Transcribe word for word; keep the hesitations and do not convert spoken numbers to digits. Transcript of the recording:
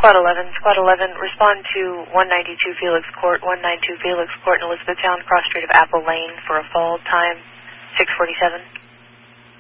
Squad eleven, Squad eleven, respond to one ninety-two Felix Court, one ninety-two Felix Court in Elizabethtown, cross street of Apple Lane for a fall, time six forty-seven.